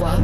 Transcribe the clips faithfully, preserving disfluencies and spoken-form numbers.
trois.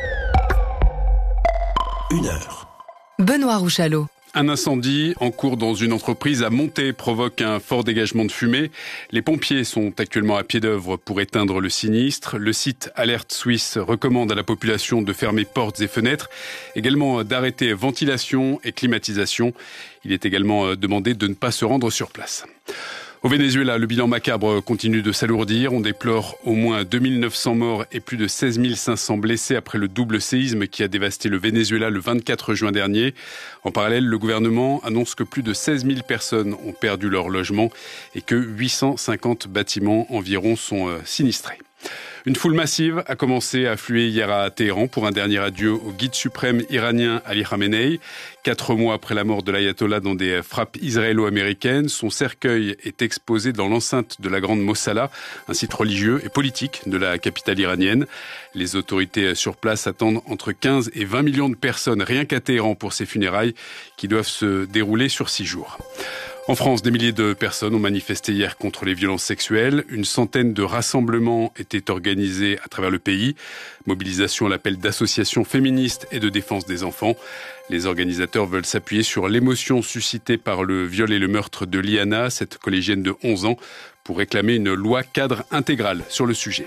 Une heure. Benoît Rouchalot. Un incendie en cours dans une entreprise à Monté provoque un fort dégagement de fumée. Les pompiers sont actuellement à pied d'œuvre pour éteindre le sinistre. Le site Alerte Suisse recommande à la population de fermer portes et fenêtres, également d'arrêter ventilation et climatisation. Il est également demandé de ne pas se rendre sur place. Au Venezuela, le bilan macabre continue de s'alourdir. On déplore au moins deux mille neuf cents morts et plus de seize mille cinq cents blessés après le double séisme qui a dévasté le Venezuela le vingt-quatre juin dernier. En parallèle, le gouvernement annonce que plus de seize mille personnes ont perdu leur logement et que huit cent cinquante bâtiments environ sont sinistrés. Une foule massive a commencé à affluer hier à Téhéran pour un dernier adieu au guide suprême iranien Ali Khamenei. Quatre mois après la mort de l'ayatollah dans des frappes israélo-américaines, son cercueil est exposé dans l'enceinte de la Grande Mossala, un site religieux et politique de la capitale iranienne. Les autorités sur place attendent entre quinze et vingt millions de personnes rien qu'à Téhéran pour ces funérailles qui doivent se dérouler sur six jours. En France, des milliers de personnes ont manifesté hier contre les violences sexuelles. Une centaine de rassemblements étaient organisés à travers le pays. Mobilisation à l'appel d'associations féministes et de défense des enfants. Les organisateurs veulent s'appuyer sur l'émotion suscitée par le viol et le meurtre de Liana, cette collégienne de onze ans, pour réclamer une loi cadre intégrale sur le sujet.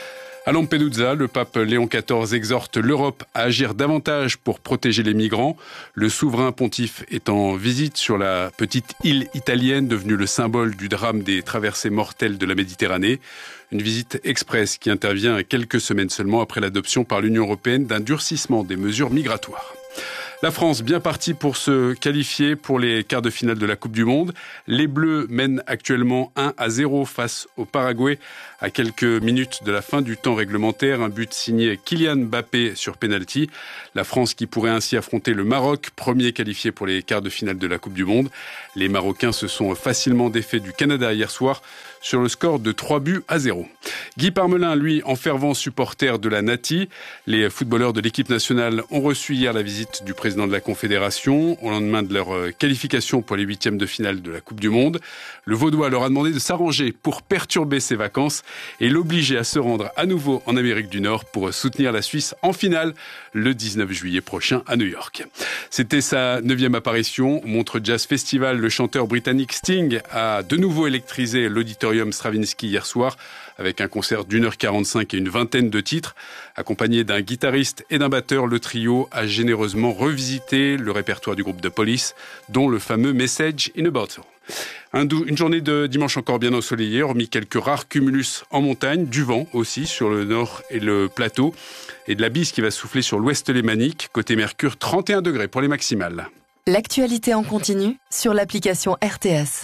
À Lampedusa, le pape Léon quatorze exhorte l'Europe à agir davantage pour protéger les migrants. Le souverain pontife est en visite sur la petite île italienne devenue le symbole du drame des traversées mortelles de la Méditerranée. Une visite express qui intervient quelques semaines seulement après l'adoption par l'Union européenne d'un durcissement des mesures migratoires. La France bien partie pour se qualifier pour les quarts de finale de la Coupe du Monde. Les Bleus mènent actuellement un à zéro face au Paraguay à quelques minutes de la fin du temps réglementaire. Un but signé Kylian Mbappé sur penalty. La France qui pourrait ainsi affronter le Maroc, premier qualifié pour les quarts de finale de la Coupe du Monde. Les Marocains se sont facilement défaits du Canada hier soir sur le score de trois buts à zéro. Guy Parmelin, lui, en fervent supporter de la Nati. Les footballeurs de l'équipe nationale ont reçu hier la visite du président de la Confédération au lendemain de leur qualification pour les huitièmes de finale de la Coupe du Monde. Le Vaudois leur a demandé de s'arranger pour perturber ses vacances et l'obliger à se rendre à nouveau en Amérique du Nord pour soutenir la Suisse en finale le dix-neuf juillet prochain à New York. C'était sa neuvième apparition au Montreux Jazz Festival. Le chanteur britannique Sting a de nouveau électrisé l'auditorium Stravinsky hier soir avec un concert d'une heure quarante-cinq et une vingtaine de titres. Accompagné d'un guitariste et d'un batteur, le trio a généreusement revisité le répertoire du groupe The Police, dont le fameux Message in a Bottle. Un dou- une journée de dimanche encore bien ensoleillée, hormis quelques rares cumulus en montagne, du vent aussi sur le nord et le plateau, et de la bise qui va souffler sur l'ouest lémanique. Côté Mercure, trente et un degrés pour les maximales. L'actualité en continu sur l'application R T S.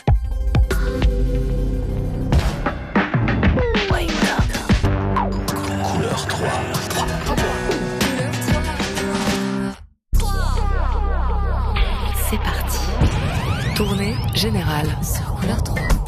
Couleur trois. C'est parti. Tournée générale sur Couleur trois.